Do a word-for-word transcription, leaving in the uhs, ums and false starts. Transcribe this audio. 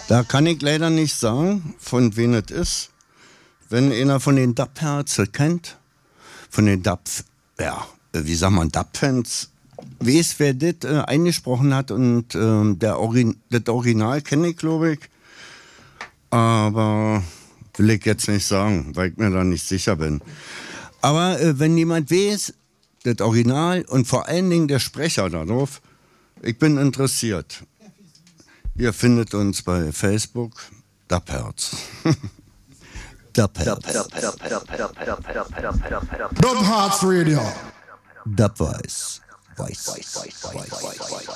Da kann ich leider nicht sagen, von wem es ist. Wenn einer von den Dub-Herz kennt, von den Dub, ja, wie sagt man, Dub-Fans, weiß, wer das äh, eingesprochen hat und äh, der Ori- das Original kenne ich, glaube ich. Aber will ich jetzt nicht sagen, weil ich mir da nicht sicher bin. Aber äh, wenn jemand weiß, das Original und vor allen Dingen der Sprecher darauf, ich bin interessiert. Ihr findet uns bei Facebook, Dub-Herz. Dub-Herz. Dub Hearts Radio. Dub-Weiß. Weiß, weiß, weiß, weiß, weiß, weiß.